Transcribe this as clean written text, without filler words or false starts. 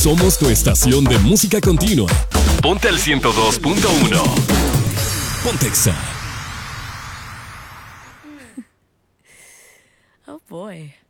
Somos tu estación de música continua. Ponte al 102.1. Pontexa. Oh boy.